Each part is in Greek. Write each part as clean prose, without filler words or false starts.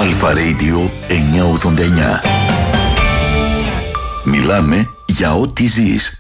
Αλφα Radio 989. Μιλάμε για ό,τι ζεις.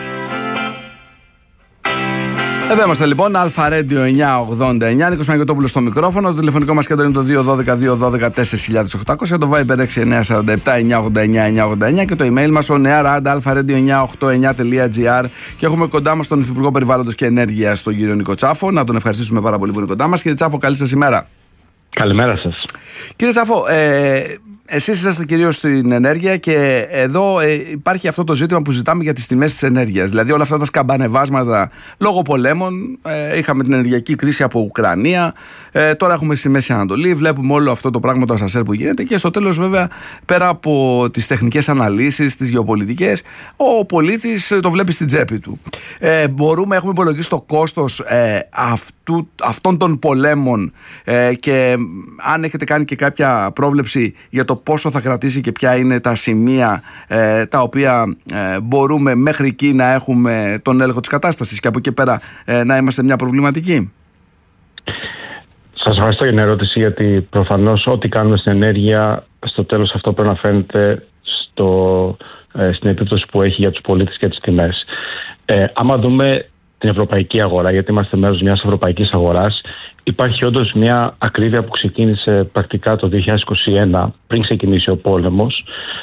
Εδώ είμαστε λοιπόν, Αλφα Radio 989. Νίκος Μαγιωτόπουλος στο μικρόφωνο. Το τηλεφωνικό μας κέντρο είναι το 212-212-4800. Το Viber 6947-989-989 και το email μας ο near@alpha-radio989.gr. Και έχουμε κοντά μας τον Υφυπουργό Περιβάλλοντος και Ενέργειας, τον κύριο Νίκο Τσάφο. Να τον ευχαριστήσουμε πάρα πολύ που είναι κοντά μας. Κύριε Τσάφο, καλή σας ημέρα. Καλημέρα σας. Κύριε Τσάφο, εσείς είσαστε κυρίως στην ενέργεια και εδώ υπάρχει αυτό το ζήτημα που ζητάμε για τις τιμές της ενέργειας. Δηλαδή όλα αυτά τα σκαμπανεβάσματα λόγω πολέμων. Είχαμε την ενεργειακή κρίση από Ουκρανία. Τώρα έχουμε στη Μέση Ανατολή. Βλέπουμε όλο αυτό το πράγμα το ασασέρ που γίνεται. Και στο τέλος, βέβαια, πέρα από τις τεχνικές αναλύσεις, τις γεωπολιτικές, ο πολίτης το βλέπει στην τσέπη του. Έχουμε υπολογίσει το κόστος αυτών των πολέμων και αν έχετε κάνει και κάποια πρόβλεψη για το πόσο θα κρατήσει και ποια είναι τα σημεία τα οποία μπορούμε μέχρι εκεί να έχουμε τον έλεγχο της κατάστασης και από εκεί πέρα να είμαστε μια προβληματική. Σας ευχαριστώ για την ερώτηση, γιατί προφανώς ό,τι κάνουμε στην ενέργεια στο τέλος αυτό πρέπει να φαίνεται στην επίπτωση που έχει για τους πολίτες και τις τιμές. Άμα δούμε την ευρωπαϊκή αγορά, γιατί είμαστε μέρος μιας ευρωπαϊκής αγοράς, υπάρχει όντως μια ακρίβεια που ξεκίνησε πρακτικά το 2021, πριν ξεκινήσει ο πόλεμος,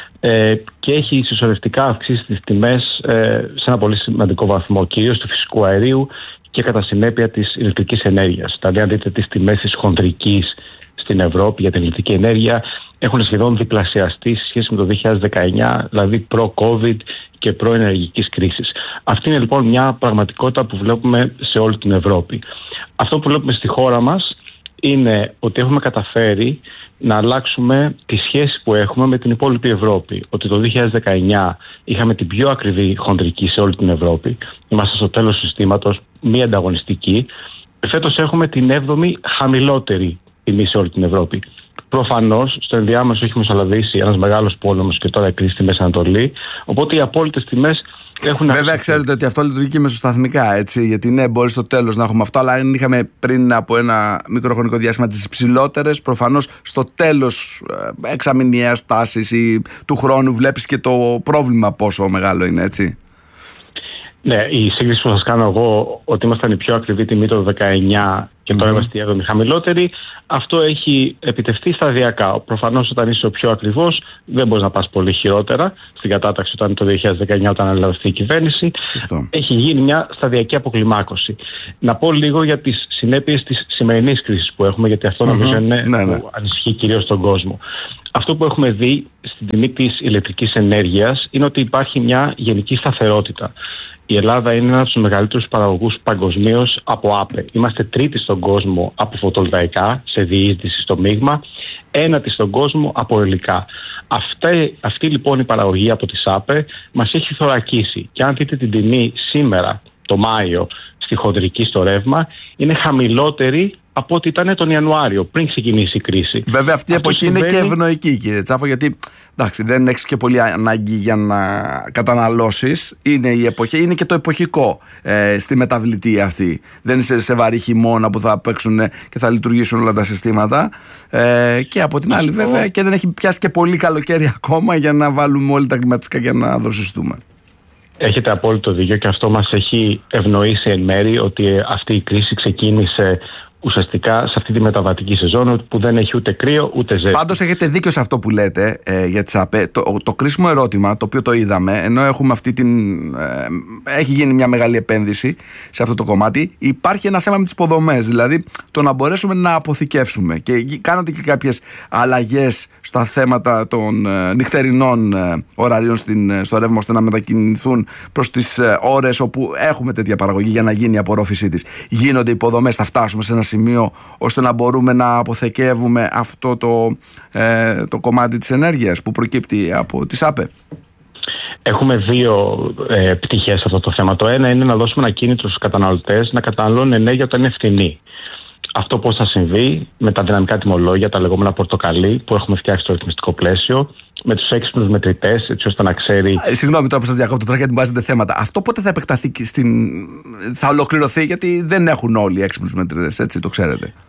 και έχει συσσωρευτικά αυξήσει τις τιμές σε ένα πολύ σημαντικό βαθμό, κυρίως του φυσικού αερίου και κατά συνέπεια της ηλεκτρικής ενέργειας. Δηλαδή, αν δείτε τις τιμές της χονδρικής στην Ευρώπη για την ηλεκτρική ενέργεια, έχουν σχεδόν διπλασιαστεί σε σχέση με το 2019, δηλαδή προ-COVID και προ-ενεργικής κρίσης. Αυτή είναι λοιπόν μια πραγματικότητα που βλέπουμε σε όλη την Ευρώπη. Αυτό που βλέπουμε στη χώρα μας είναι ότι έχουμε καταφέρει να αλλάξουμε τη σχέση που έχουμε με την υπόλοιπη Ευρώπη. Ότι το 2019 είχαμε την πιο ακριβή χονδρική σε όλη την Ευρώπη. Είμαστε στο τέλος του συστήματος, μη ανταγωνιστική. Φέτος έχουμε την 7η χαμηλότερη τιμή σε όλη την Ευρώπη. Προφανώς, στο ενδιάμεσο έχει μεσολαβήσει ένας μεγάλος πόλεμος και τώρα η κρίση στη Μέση Ανατολή. Οπότε οι απόλυτες τιμές έχουν. Βέβαια, ξέρετε ότι αυτό λειτουργεί και μεσοσταθμικά, έτσι. Γιατί ναι, μπορεί στο τέλος να έχουμε αυτό, αλλά αν είχαμε πριν από ένα μικρό χρονικό διάστημα τις υψηλότερες, προφανώς στο τέλος εξαμηνιαίας τάσης ή του χρόνου βλέπεις και το πρόβλημα πόσο μεγάλο είναι, έτσι. Ναι, η σύγκριση που σας κάνω εγώ, ότι ήμασταν η πιο ακριβή τιμή το 19 και τώρα είμαστε η 7η χαμηλότερη, αυτό έχει επιτευχθεί σταδιακά. Προφανώς όταν είσαι ο πιο ακριβώς δεν μπορείς να πας πολύ χειρότερα στην κατάταξη όταν το 2019 όταν έλαβε η κυβέρνηση. Σωστό. Έχει γίνει μια σταδιακή αποκλιμάκωση. Να πω λίγο για τις συνέπειες της σημερινής κρίσης που έχουμε, γιατί αυτό νομίζω είναι που ανησυχεί κυρίως τον κόσμο. Αυτό που έχουμε δει στην τιμή της ηλεκτρικής ενέργειας είναι ότι υπάρχει μια γενική σταθερότητα. Η Ελλάδα είναι ένας από τους μεγαλύτερους παραγωγούς παγκοσμίως από ΑΠΕ. Είμαστε τρίτη στον κόσμο από φωτοβολταϊκά, σε διείσδυση στο μείγμα, ένατη στον κόσμο από υλικά. Αυτή λοιπόν η παραγωγή από τις ΑΠΕ μας έχει θωρακίσει. Και αν δείτε την τιμή σήμερα, το Μάιο, στη χοντρική στο ρεύμα, είναι χαμηλότερη από ό,τι ήταν τον Ιανουάριο, πριν ξεκινήσει η κρίση. Βέβαια, αυτή η εποχή είναι και ευνοϊκή, κύριε Τσάφο, γιατί εντάξει, δεν έχεις και πολύ ανάγκη για να καταναλώσεις. Είναι η εποχή, είναι και το εποχικό στη μεταβλητή αυτή. Δεν είναι σε βαρύ χειμώνα που θα παίξουν και θα λειτουργήσουν όλα τα συστήματα. Και από την άλλη, βέβαια, και δεν έχει πιάσει και πολύ καλοκαίρι ακόμα για να βάλουμε όλοι τα κλιματιστικά και να δροσιστούμε. Έχετε απόλυτο δίκιο και αυτό μας έχει ευνοήσει εν μέρη, ότι αυτή η κρίση ξεκίνησε ουσιαστικά σε αυτή τη μεταβατική σεζόν που δεν έχει ούτε κρύο ούτε ζέστη. Πάντως έχετε δίκιο σε αυτό που λέτε για τις ΑΠΕ. Το κρίσιμο ερώτημα, το οποίο το είδαμε, ενώ έχουμε έχει γίνει μια μεγάλη επένδυση σε αυτό το κομμάτι, υπάρχει ένα θέμα με τις υποδομές. Δηλαδή το να μπορέσουμε να αποθηκεύσουμε. Και κάνατε και κάποιες αλλαγές στα θέματα των νυχτερινών ωραρίων στο ρεύμα, ώστε να μετακινηθούν προς τις ώρες όπου έχουμε τέτοια παραγωγή για να γίνει η απορρόφησή της. Γίνονται υποδομές, θα φτάσουμε σε ένα σημείο ώστε να μπορούμε να αποθηκεύουμε αυτό το κομμάτι της ενέργειας που προκύπτει από τις ΑΠΕ. Έχουμε δύο πτυχές σε αυτό το θέμα. Το ένα είναι να δώσουμε ένα κίνητρο στους καταναλωτές να καταναλώνουν ενέργεια όταν είναι φθηνή. Αυτό πώς θα συμβεί με τα δυναμικά τιμολόγια, τα λεγόμενα πορτοκαλί που έχουμε φτιάξει στο ρυθμιστικό πλαίσιο, με τους έξυπνους μετρητές, έτσι ώστε να ξέρει. Συγγνώμη τώρα που σας διακόπτω τώρα γιατί βάζετε θέματα. Αυτό πότε θα επεκταθεί θα ολοκληρωθεί, γιατί δεν έχουν όλοι οι έξυπνους μετρητές, έτσι το ξέρετε.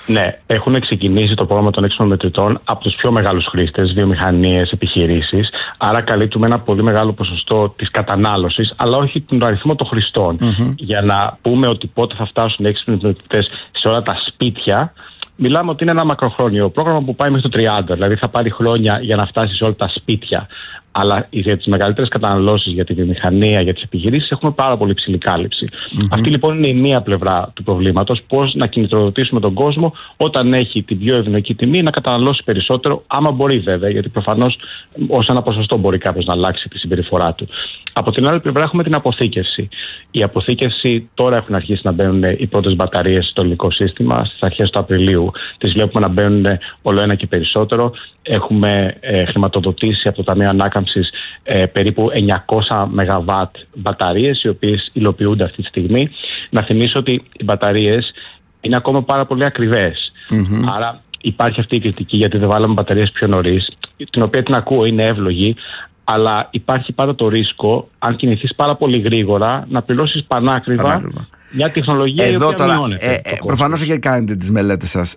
Ναι, έχουν ξεκινήσει το πρόγραμμα των έξυπνων μετρητών από τους πιο μεγάλους χρήστες, βιομηχανίες, επιχειρήσεις. Άρα καλύπτουμε ένα πολύ μεγάλο ποσοστό της κατανάλωσης, αλλά όχι τον αριθμό των χρηστών. Για να πούμε ότι πότε θα φτάσουν οι έξυπνοι μετρητές σε όλα τα σπίτια, μιλάμε ότι είναι ένα μακροχρόνιο πρόγραμμα που πάει μέχρι το 30. Δηλαδή θα πάρει χρόνια για να φτάσει σε όλα τα σπίτια. Αλλά για τις μεγαλύτερες καταναλώσεις, για τη βιομηχανία, για τις επιχειρήσεις, έχουμε πάρα πολύ ψηλή κάλυψη. Αυτή λοιπόν είναι η μία πλευρά του προβλήματος. Πώς να κινητροδοτήσουμε τον κόσμο όταν έχει την πιο ευνοϊκή τιμή να καταναλώσει περισσότερο, άμα μπορεί βέβαια, γιατί προφανώς ως ένα ποσοστό μπορεί κάποιος να αλλάξει τη συμπεριφορά του. Από την άλλη πλευρά έχουμε την αποθήκευση. Η αποθήκευση, τώρα έχουν αρχίσει να μπαίνουν οι πρώτες μπαταρίες στο ελληνικό σύστημα. Στις αρχές του Απριλίου τις βλέπουμε να μπαίνουν όλο ένα και περισσότερο. Έχουμε χρηματοδοτήσει από το Ταμείο Ανάκαμψης περίπου 900 ΜΒ μπαταρίες, οι οποίες υλοποιούνται αυτή τη στιγμή. Να θυμίσω ότι οι μπαταρίες είναι ακόμα πάρα πολύ ακριβές. Άρα υπάρχει αυτή η κριτική γιατί δεν βάλαμε μπαταρίες πιο νωρίς, την οποία την ακούω, είναι εύλογη. Αλλά υπάρχει πάντα το ρίσκο, αν κινηθείς πάρα πολύ γρήγορα, να πληρώσεις πανάκριβα μια τεχνολογία η οποία μειώνεται. Προφανώς έχετε κάνετε τις μελέτες σας.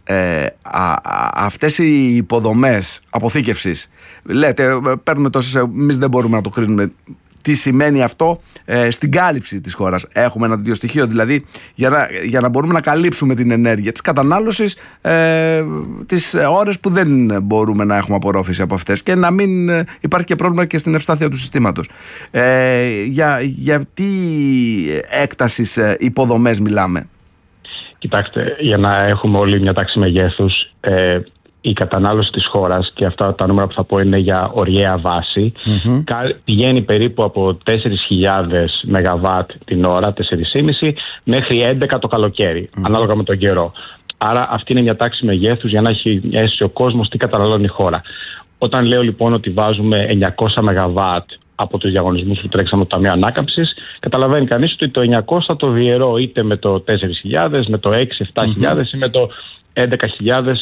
Αυτές οι υποδομές αποθήκευσης, λέτε, παίρνουμε τόσες, εμείς δεν μπορούμε να το κρίνουμε. Τι σημαίνει αυτό στην κάλυψη της χώρας? Έχουμε ένα τέτοιο στοιχείο, δηλαδή για να μπορούμε να καλύψουμε την ενέργεια της κατανάλωσης τις ώρες που δεν μπορούμε να έχουμε απορρόφηση από αυτές και να μην υπάρχει και πρόβλημα και στην ευστάθεια του συστήματος. Για τι έκτασης υποδομές μιλάμε? Κοιτάξτε, για να έχουμε όλοι μια τάξη μεγέθους, η κατανάλωση της χώρας, και αυτά τα νούμερα που θα πω είναι για ωριαία βάση, πηγαίνει περίπου από 4.000 ΜΒ την ώρα, 4,5 μέχρι 11 το καλοκαίρι, ανάλογα με τον καιρό. Άρα αυτή είναι μια τάξη μεγέθους για να έχει αίσθηση ο κόσμος τι καταναλώνει η χώρα. Όταν λέω λοιπόν ότι βάζουμε 900 ΜΒ από τους διαγωνισμούς που τρέξαμε το Ταμείο Ανάκαμψης, καταλαβαίνει κανείς ότι το 900 το διαιρώ είτε με το 4.000, με το 6-7.000 ή με το 11.000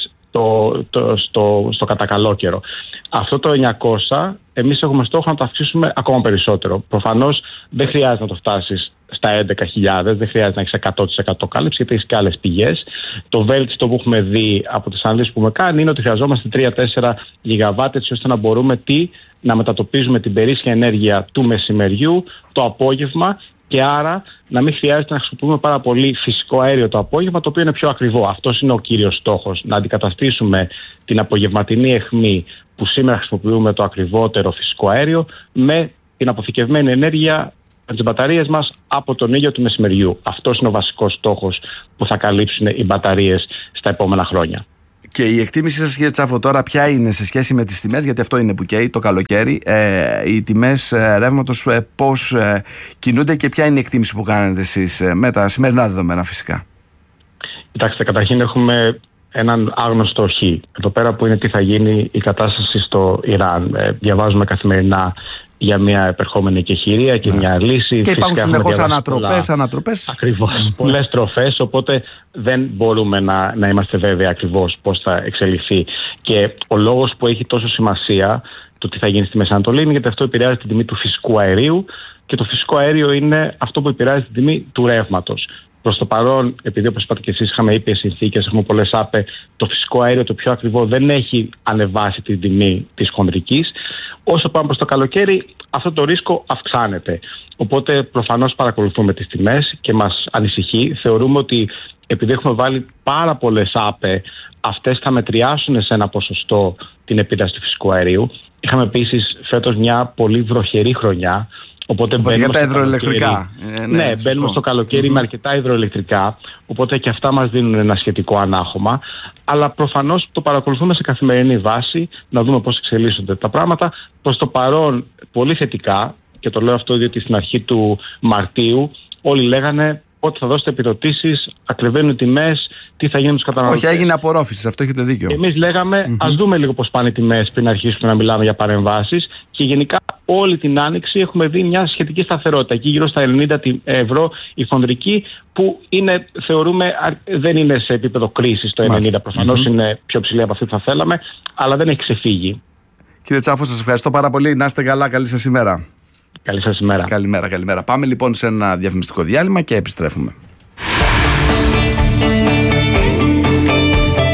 στο κατακαλό καιρό. Αυτό το 900 εμείς έχουμε στόχο να το αυξήσουμε ακόμα περισσότερο. Προφανώς δεν χρειάζεται να το φτάσεις στα 11.000, δεν χρειάζεται να έχεις 100% κάλυψη, γιατί έχεις και άλλες πηγές. Το βέλτιστο που έχουμε δει από τις αναλύσεις που έχουμε κάνει είναι ότι χρειαζόμαστε 3-4 γιγαβάτ, έτσι ώστε να μπορούμε να μετατοπίζουμε την περίσσια ενέργεια του μεσημεριού το απόγευμα, και άρα να μην χρειάζεται να χρησιμοποιούμε πάρα πολύ φυσικό αέριο το απόγευμα, το οποίο είναι πιο ακριβό. Αυτός είναι ο κύριος στόχος, να αντικαταστήσουμε την απογευματινή αιχμή που σήμερα χρησιμοποιούμε το ακριβότερο φυσικό αέριο με την αποθηκευμένη ενέργεια από τις μπαταρίες μας από τον ήλιο του μεσημεριού. Αυτός είναι ο βασικός στόχος που θα καλύψουν οι μπαταρίες στα επόμενα χρόνια. Και η εκτίμηση σας, κύριε Τσάφο, τώρα ποια είναι σε σχέση με τις τιμές, γιατί αυτό είναι που καίει το καλοκαίρι, οι τιμές ρεύματος πώς κινούνται και ποια είναι η εκτίμηση που κάνετε εσείς με τα σημερινά δεδομένα φυσικά? Κοιτάξτε, καταρχήν έχουμε έναν άγνωστο χ. Εδώ πέρα που είναι τι θα γίνει η κατάσταση στο Ιράν. Διαβάζουμε καθημερινά για μια επερχόμενη εκεχηρία και μια λύση. Και υπάρχουν συνεχώς ανατροπές. Ακριβώς. Πολλές τροφές, οπότε δεν μπορούμε να είμαστε βέβαιοι ακριβώς πώς θα εξελιχθεί. Και ο λόγος που έχει τόσο σημασία το τι θα γίνει στη Μέση Ανατολή είναι γιατί αυτό επηρεάζει την τιμή του φυσικού αερίου, και το φυσικό αέριο είναι αυτό που επηρεάζει την τιμή του ρεύματος. Προς το παρόν, επειδή όπως είπατε και εσείς είχαμε ήπιες συνθήκες, έχουμε πολλές ΑΠΕ, το φυσικό αέριο το πιο ακριβό δεν έχει ανεβάσει την τιμή της χονδρικής. Όσο πάμε προς το καλοκαίρι, αυτό το ρίσκο αυξάνεται. Οπότε προφανώς παρακολουθούμε τις τιμές και μας ανησυχεί. Θεωρούμε ότι επειδή έχουμε βάλει πάρα πολλές ΑΠΕ, αυτές θα μετριάσουν σε ένα ποσοστό την επίδραση του φυσικού αερίου. Είχαμε επίσης φέτος μια πολύ βροχερή χρονιά. Οπότε για τα υδροελεκτρικά. Ναι, μπαίνουμε στο καλοκαίρι με αρκετά υδροελεκτρικά, οπότε και αυτά μας δίνουν ένα σχετικό ανάχωμα. Αλλά προφανώς το παρακολουθούμε σε καθημερινή βάση, να δούμε πώς εξελίσσονται τα πράγματα. Προς το παρόν, πολύ θετικά, και το λέω αυτό διότι στην αρχή του Μαρτίου όλοι λέγανε ότι θα δώσετε επιδοτήσεις, ακριβένουν τιμές, τι θα γίνει με τους καταναλωτές. Όχι, έγινε απορρόφηση, αυτό έχετε δίκιο. Εμείς λέγαμε ας δούμε λίγο πώς πάνε οι τιμές πριν αρχίσουμε να μιλάμε για παρεμβάσεις, και γενικά όλη την άνοιξη έχουμε δει μια σχετική σταθερότητα. Εκεί γύρω στα 90 ευρώ η χονδρική, που είναι, θεωρούμε, δεν είναι σε επίπεδο κρίσης το 90. Προφανώς είναι πιο ψηλή από αυτή που θα θέλαμε, αλλά δεν έχει ξεφύγει. Κύριε Τσάφο, σας ευχαριστώ πάρα πολύ. Να είστε καλά. Καλή σας ημέρα. Καλή σας ημέρα. Καλημέρα. Πάμε λοιπόν σε ένα διαφημιστικό διάλειμμα και επιστρέφουμε.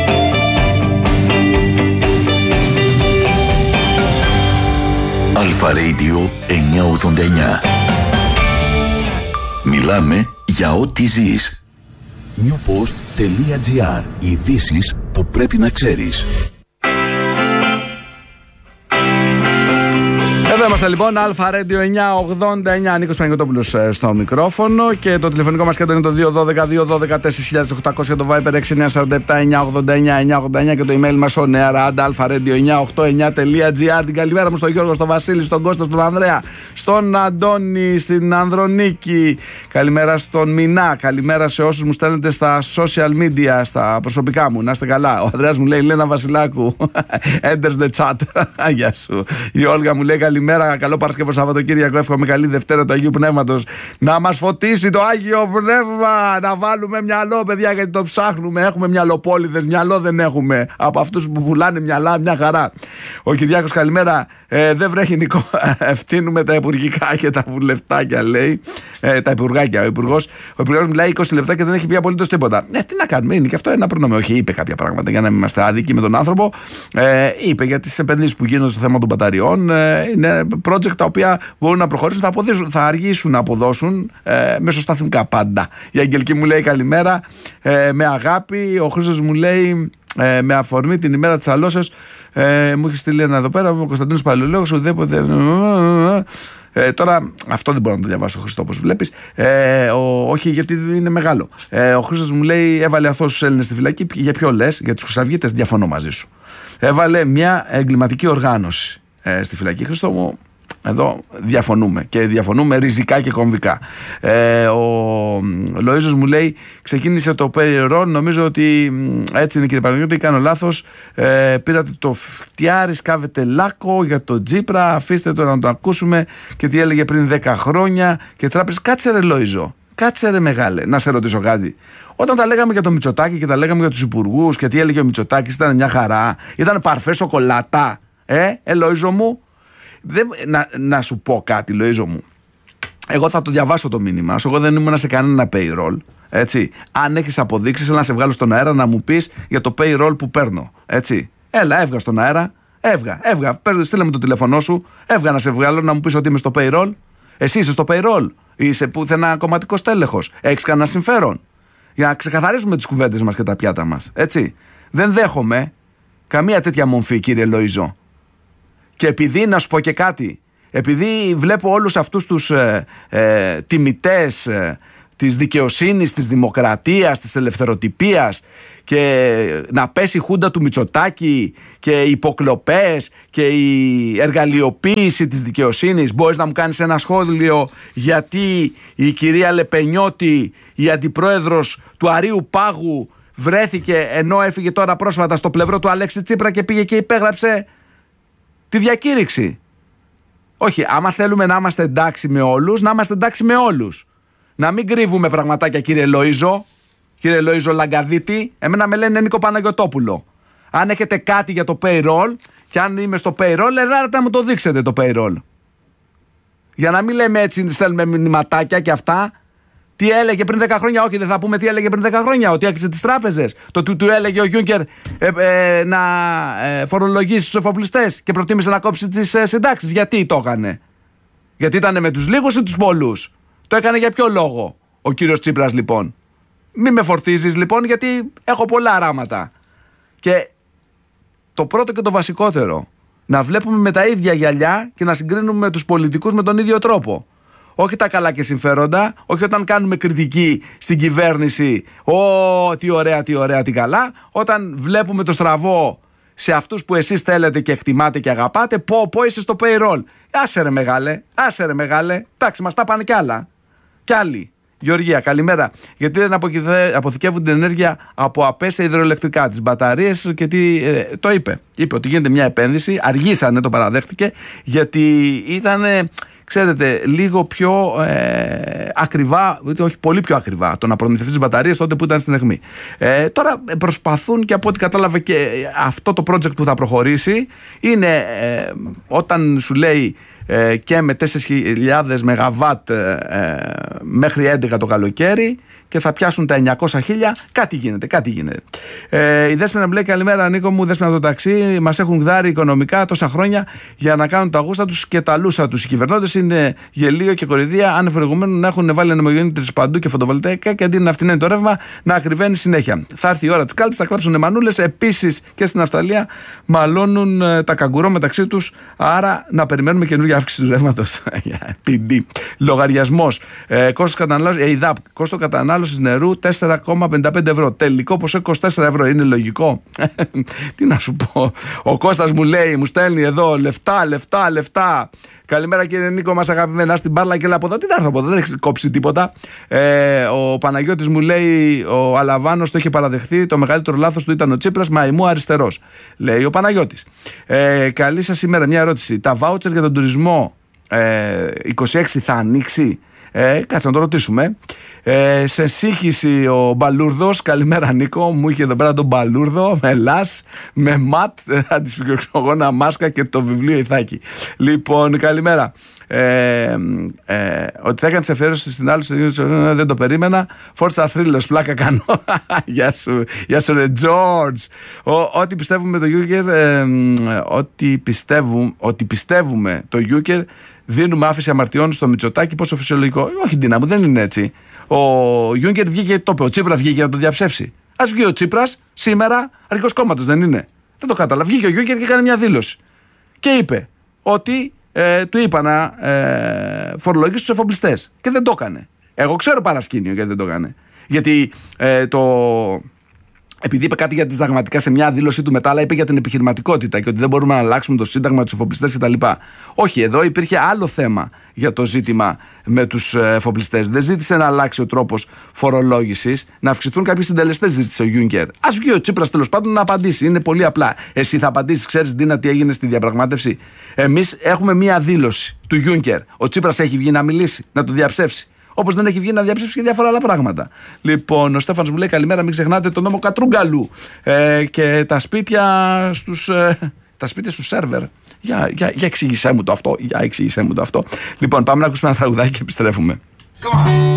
Αλφα Radio 989. Μιλάμε για ό,τι ζεις. newpost.gr. Ειδήσεις που πρέπει να ξέρεις. Εδώ είμαστε λοιπόν, Αλφα Radio 989, Νίκος Παναγιωτόπουλος στο μικρόφωνο και το τηλεφωνικό μας κέντρο είναι το 212-212-4800, το Viber 6947-989-989 και το email μας ο nearad-alpha-radio989.gr. Την καλημέρα μου στον Γιώργο, στον Βασίλη, στον Κώστα, στον Ανδρέα, στον Αντώνη, στην Ανδρονίκη, καλημέρα στον Μινά, καλημέρα σε όσους μου στέλνετε στα social media, στα προσωπικά μου, να είστε καλά. Ο Ανδρέας μου λέει Λένα Βασιλάκου, enters the chat, γεια σου. Η Όλγα μου λέει καλημέρα, καλό Παρασκευό Σαββατοκύριακο. Εύχομαι καλή Δευτέρα του Αγίου Πνεύματος. Να μας φωτίσει το Άγιο Πνεύμα. Να βάλουμε μυαλό, παιδιά, γιατί το ψάχνουμε. Έχουμε μυαλοπόληδες, μυαλό δεν έχουμε. Από αυτούς που πουλάνε μυαλά, μια χαρά. Ο Κυριάκος, καλημέρα. Δεν βρέχει, Νικό. Ευθύνουμε τα υπουργικά και τα βουλευτάκια, λέει. Τα υπουργάκια. Ο υπουργός μιλάει 20 λεπτά και δεν έχει πει απολύτως τίποτα. Τι να κάνουμε, είναι και αυτό ένα προνόμιο. Όχι, είπε κάποια πράγματα για να μην είμαστε άδικοι με τον άνθρωπο. Είπε για τις επενδύσεις που γίνονται στο θέμα των μπαταριών. Είναι project τα οποία μπορούν να προχωρήσουν, θα αργήσουν να αποδώσουν μέσω σταθμικά πάντα. Η Αγγελική μου λέει καλημέρα, με αγάπη. Ο Χρήστος μου λέει με αφορμή την ημέρα της αλώσεως, μου έχει στείλει ένα εδώ πέρα, ο Κωνσταντίνος Παλαιολόγος, ουδέποτε. Τώρα αυτό δεν μπορώ να το διαβάσω, Χριστό, όπως βλέπεις. Όχι, γιατί είναι μεγάλο. Ο Χρήστος μου λέει έβαλε αθώους τους Έλληνες στη φυλακή. Για ποιο λες? Για τους Χρυσαυγίτες? Διαφωνώ μαζί σου. Έβαλε μια εγκληματική οργάνωση στη φυλακή. Χριστό μου, εδώ διαφωνούμε και διαφωνούμε ριζικά και κομβικά. Ο Λοΐζος μου λέει ξεκίνησε το payroll, νομίζω ότι έτσι είναι, κύριε Παναγιώτη, κάνω λάθος, πήρατε το φτιάρι, σκάβετε λάκκο για το Τζίπρα, αφήστε το να το ακούσουμε και τι έλεγε πριν 10 χρόνια και τράπεζες. Κάτσε ρε Λοΐζο, κάτσε ρε μεγάλε, να σε ρωτήσω κάτι. Όταν τα λέγαμε για το Μητσοτάκη και τα λέγαμε για τους υπουργούς και τι έλεγε ο Μητσοτάκης, ήταν μια χαρά, ήταν παρφέ σοκολάτα. Λοΐζο μου, να σου πω κάτι, Λοΐζο μου. Εγώ θα το διαβάσω το μήνυμα. Εγώ δεν ήμουν σε κανένα payroll. Έτσι. Αν έχεις αποδείξεις, έλα να σε βγάλω στον αέρα να μου πεις για το payroll που παίρνω. Έτσι. Έλα, έβγα στον αέρα. Έβγα. Στείλε μου το τηλέφωνό σου. Έβγα να σε βγάλω να μου πεις ότι είμαι στο payroll. Εσύ είσαι στο payroll. Είσαι πουθενά κομματικός τέλεχος. Έχεις κανένα συμφέρον. Για να ξεκαθαρίσουμε τις κουβέντες μας και τα πιάτα μας. Έτσι. Δεν δέχομαι καμία τέτοια μομφή, κύριε Λοΐζο. Και επειδή, να σου πω και κάτι, επειδή βλέπω όλους αυτούς τους τιμητές της δικαιοσύνης, της δημοκρατίας, της ελευθεροτυπίας και να πέσει η χούντα του Μητσοτάκη και οι υποκλοπές και η εργαλειοποίηση της δικαιοσύνης, μπορείς να μου κάνεις ένα σχόλιο γιατί η κυρία Λεπενιώτη, η αντιπρόεδρος του Αρείου Πάγου, βρέθηκε ενώ έφυγε τώρα πρόσφατα στο πλευρό του Αλέξη Τσίπρα και πήγε και υπέγραψε τη διακήρυξη. Όχι, άμα θέλουμε να είμαστε εντάξει με όλους, να είμαστε εντάξει με όλους. Να μην κρύβουμε πραγματάκια, κύριε Λοΐζο. Κύριε Λοΐζο Λαγκαδίτη, εμένα με λένε Νίκο Παναγιωτόπουλο. Αν έχετε κάτι για το payroll και αν είμαι στο payroll, ελάτε να μου το δείξετε το payroll. Για να μην λέμε έτσι, στέλνουμε μηνυματάκια και αυτά. Τι έλεγε πριν 10 χρόνια, όχι, δεν θα πούμε τι έλεγε πριν 10 χρόνια, ότι έκλεισε τις τράπεζες. Το του έλεγε ο Γιούνκερ να φορολογήσει τους εφοπλιστές και προτίμησε να κόψει τις συντάξεις. Γιατί το έκανε? Γιατί ήταν με τους λίγους ή τους πολλούς? Το έκανε για ποιο λόγο ο κύριος Τσίπρας, λοιπόν? Μη με φορτίζεις, λοιπόν, γιατί έχω πολλά αράματα. Και το πρώτο και το βασικότερο, να βλέπουμε με τα ίδια γυαλιά και να συγκρίνουμε τους πολιτικούς με τον ίδιο τρόπο. Όχι τα καλά και συμφέροντα, όχι όταν κάνουμε κριτική στην κυβέρνηση, τι ωραία, τι καλά. Όταν βλέπουμε το στραβό σε αυτούς που εσείς θέλετε και εκτιμάτε και αγαπάτε, είσαι στο payroll. Άσε ρε μεγάλε, εντάξει, μας τα πάνε κι άλλα. Κι άλλοι. Γεωργία, καλημέρα. Γιατί δεν αποθηκεύουν την ενέργεια από ΑΠΕ υδροελεκτρικά, τις μπαταρίες και τι. Το είπε. Είπε ότι γίνεται μια επένδυση, αργήσανε, το παραδέχτηκε, γιατί ήταν. Ξέρετε, λίγο πιο ακριβά, όχι πολύ πιο ακριβά, το να προμηθευτεί τις μπαταρίες τότε που ήταν στην αιχμή. Τώρα προσπαθούν και από ό,τι κατάλαβε και αυτό το project που θα προχωρήσει είναι όταν σου λέει και με 4.000 ΜΒ μέχρι 11 το καλοκαίρι και θα πιάσουν τα 900.000. Κάτι γίνεται. Η Δέσποινα μου λέει: καλημέρα, Νίκο μου. Δέσποινα από το ταξί. Μας έχουν γδάρει οικονομικά τόσα χρόνια για να κάνουν τα γούστα τους και τα λούσα τους. Οι κυβερνώντες είναι γελίο και κοροϊδία. Αν προηγουμένου να έχουν βάλει ανεμογεννήτριες παντού και φωτοβολταϊκά και αντί να φτηνένει το ρεύμα, να ακριβένει συνέχεια. Θα έρθει η ώρα της κάλπης, θα κλάψουν μανούλες. Επίσης και στην Αυστραλία μαλώνουν τα καγκουρό μεταξύ τους. Άρα να περιμένουμε καινούργια αύξηση του ρεύματος. PD. Λογαριασμός. Κόστος κατανάλωσης νερού 4,55 ευρώ. Τελικό ποσό 24 ευρώ. Είναι λογικό? Τι να σου πω. Ο Κώστας μου λέει, μου στέλνει εδώ λεφτά. Καλημέρα κύριε Νίκο, μας αγαπημένα στην μπάρλα και λέει από εδώ. Τι να έρθω από εδώ, δεν έχει κόψει τίποτα. Ο Παναγιώτης μου λέει: ο Αλαβάνος το είχε παραδεχθεί. Το μεγαλύτερο λάθος του ήταν ο Τσίπρας, μαϊμού αριστερός. Λέει ο Παναγιώτης. Καλή σας ημέρα. Μια ερώτηση. Τα βάουτσερ για τον τουρισμό 26 θα ανοίξει? Κάτσε να το ρωτήσουμε. Σε σύγχυση ο Μπαλούρδος. Καλημέρα Νίκο. Μου είχε εδώ πέρα τον Μπαλούρδο με λας, με ματ, αντισφυγοξογόνα μάσκα και το βιβλίο Ιθάκη. Λοιπόν, καλημέρα. Ότι θα έκανε αφιέρωση στην άλλη, δεν το περίμενα. Φόρτσα θρύλος, πλάκα κάνω. Γεια σου ρε Τζόρτζ. Ότι πιστεύουμε το Γιούγκερ, ότι πιστεύουμε το Γιούγκερ, δίνουμε άφηση αμαρτιών στο Μητσοτάκη. Πόσο φυσιολογικό? Όχι, Ντίνα μου, δεν είναι έτσι. Ο Γιούγκερ βγήκε και το είπε. Ο Τσίπρας βγήκε να το διαψεύσει. Ας βγει ο Τσίπρας σήμερα, αρχικός κόμματος δεν είναι? Δεν το κατάλαβα. Βγήκε ο Γιούγκερ και έκανε μια δήλωση. Και είπε ότι του είπα να φορολογήσει τους εφοπλιστές. Και δεν το έκανε. Εγώ ξέρω παρασκήνιο γιατί δεν το έκανε. Γιατί επειδή είπε κάτι για τις συνταγματικά σε μια δήλωσή του μετά, αλλά είπε για την επιχειρηματικότητα και ότι δεν μπορούμε να αλλάξουμε το σύνταγμα, τους εφοπλιστές κτλ. Όχι, εδώ υπήρχε άλλο θέμα για το ζήτημα με τους εφοπλιστές. Δεν ζήτησε να αλλάξει ο τρόπος φορολόγησης, να αυξηθούν κάποιοι συντελεστές, ζήτησε ο Γιούγκερ. Ας βγει ο Τσίπρας τέλος πάντων να απαντήσει. Είναι πολύ απλά. Εσύ θα απαντήσεις, ξέρεις Ντίνα τι έγινε στη διαπραγμάτευση? Εμείς έχουμε μια δήλωση του Γιούγκερ. Ο Τσίπρας έχει βγει να μιλήσει, να το διαψεύσει. Όπως δεν έχει βγει να διαψεύσει και διάφορα άλλα πράγματα. Λοιπόν, ο Στέφανος μου λέει: καλημέρα, μην ξεχνάτε τον νόμο Κατρούγκαλου και τα σπίτια στους σερβερ. Για εξήγησέ μου το αυτό. Λοιπόν, πάμε να ακούσουμε ένα τραγουδάκι και επιστρέφουμε.